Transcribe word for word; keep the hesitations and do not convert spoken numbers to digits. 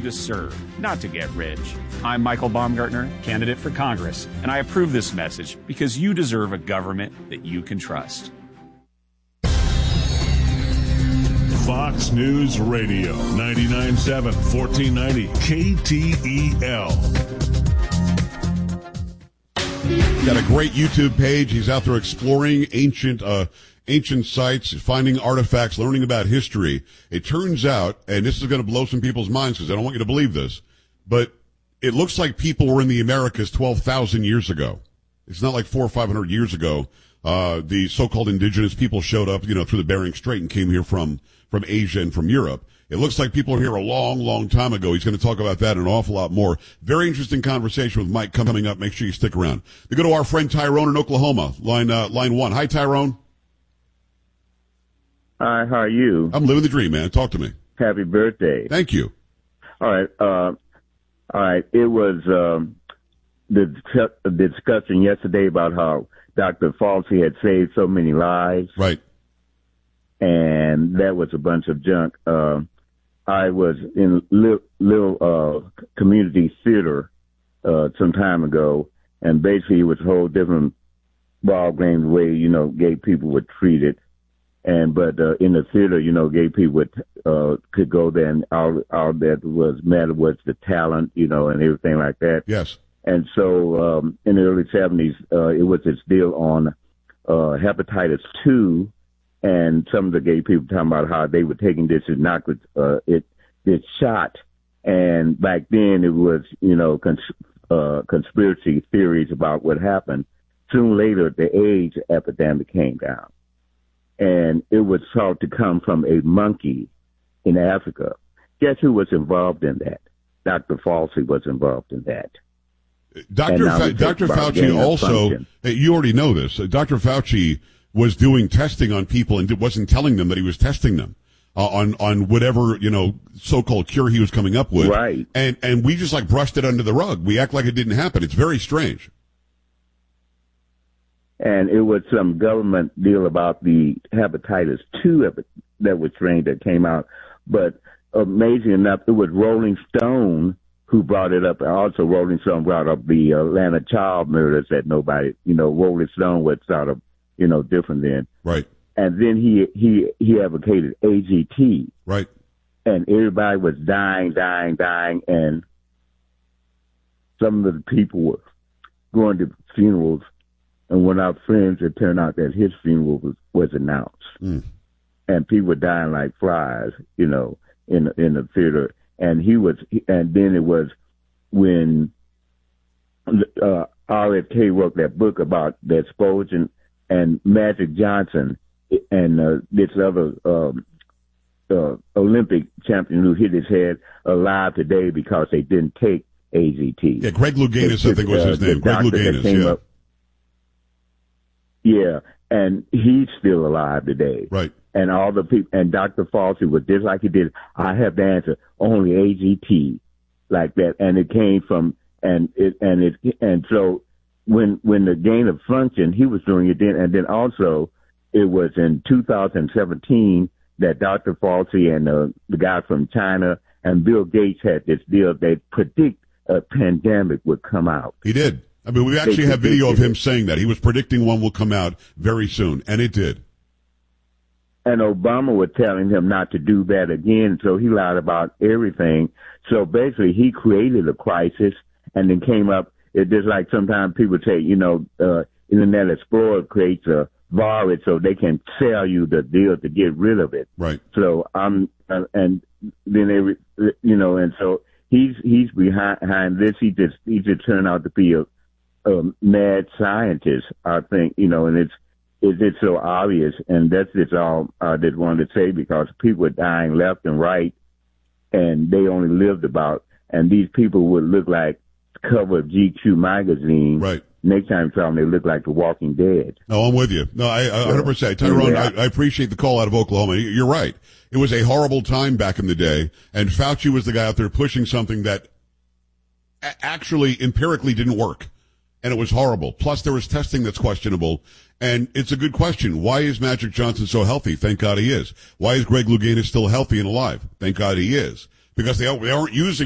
to serve, not to get rich. I'm Michael Baumgartner, candidate for Congress, and I approve this message because you deserve a government that you can trust. Fox News Radio, ninety-nine point seven, fourteen ninety K T E L. Got a great YouTube page. He's out there exploring ancient uh, ancient sites, finding artifacts, learning about history. It turns out, and this is going to blow some people's minds because I don't want you to believe this, but it looks like people were in the Americas twelve thousand years ago. It's not like four or five hundred years ago. Uh, the so-called indigenous people showed up, you know, through the Bering Strait and came here from, from Asia and from Europe. It looks like people are here a long, long time ago. He's going to talk about that and an awful lot more. Very interesting conversation with Mike coming up. Make sure you stick around. We go to our friend Tyrone in Oklahoma, line, uh, line one. Hi, Tyrone. Hi, how are you? I'm living the dream, man. Talk to me. Happy birthday. Thank you. All right. Uh, all right. It was, um, the, the discussion yesterday about how Doctor Fauci had saved so many lives. Right. And that was a bunch of junk. Uh, I was in little, little uh, community theater uh, some time ago, and basically it was a whole different ballgame the way, you know, gay people were treated. And but uh, in the theater, you know, gay people would, uh, could go there, and all, all that was mattered was the talent, you know, and everything like that. Yes. And so um, in the early seventies, uh, it was this deal on uh, hepatitis two, and some of the gay people talking about how they were taking this inocuous uh, it this shot, and back then it was, you know, cons- uh, conspiracy theories about what happened. Soon later, the AIDS epidemic came down, and it was thought to come from a monkey in Africa. Guess who was involved in that? Doctor Fauci was involved in that. Doctor Fa- Doctor Fauci also, you already know this, uh, Doctor Fauci was doing testing on people and wasn't telling them that he was testing them uh, on, on whatever, you know, so-called cure he was coming up with. Right. And, and we just like brushed it under the rug. We act like it didn't happen. It's very strange. And it was some government deal about the hepatitis two that was strained that came out. But amazing enough, it was Rolling Stone who brought it up. Also, Rolling Stone brought up the Atlanta child murders that nobody, you know, Rolling Stone was sort of, you know, different then. Right. And then he, he, he advocated A G T. Right. And everybody was dying, dying, dying. And some of the people were going to funerals. And when our friends, it turned out that his funeral was, was announced. Mm. And people were dying like flies, you know, in, in the theater. And he was, and then it was when uh, R F K wrote that book about the explosion, and Magic Johnson and uh, this other um, uh, Olympic champion who hit his head alive today because they didn't take A Z T. Yeah, Greg Louganis, I think was his uh, name. Greg Louganis, yeah. Up, yeah, and he's still alive today. Right. And all the people, and Doctor Fauci was just like he did. I have the answer. Only A G T, like that, and it came from, and it, and it, and so when when the gain of function, he was doing it then, and then also it was in two thousand seventeen that Doctor Fauci and uh, the guy from China and Bill Gates had this deal. They predict a pandemic would come out. He did. I mean, we actually they have video of him it. saying that he was predicting one will come out very soon, and it did. And Obama was telling him not to do that again, so he lied about everything. So basically, he created a crisis and then came up. It's just like sometimes people say, you know, uh, Internet Explorer creates a virus so they can sell you the deal to get rid of it. Right. So um, uh, and then every, you know, and so he's he's behind, behind this. He just he just turned out to be a, a mad scientist, I think, you know, and it's. Is it so obvious? And that's just all I just wanted to say, because people are dying left and right, and they only lived about, and these people would look like the cover of G Q magazine. Right. Next time you saw them, they look like The Walking Dead. No, I'm with you. No, I, I one hundred percent. Tyrone, yeah. I, I appreciate the call out of Oklahoma. You're right. It was a horrible time back in the day, and Fauci was the guy out there pushing something that a- actually empirically didn't work. And it was horrible. Plus, there was testing that's questionable. And it's a good question. Why is Magic Johnson so healthy? Thank God he is. Why is Greg Louganis still healthy and alive? Thank God he is. Because they, they aren't using